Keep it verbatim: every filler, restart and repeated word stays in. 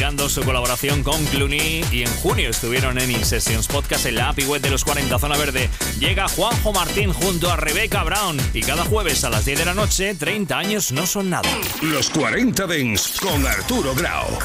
ampliando su colaboración con Clooney y en junio estuvieron en In-Sessions Podcast en la app y web de los cuarenta Zona Verde. Llega Juanjo Martín junto a Rebecca Brown y cada jueves a las diez de la noche, treinta años no son nada. Los cuarenta Dance con Arturo Grau.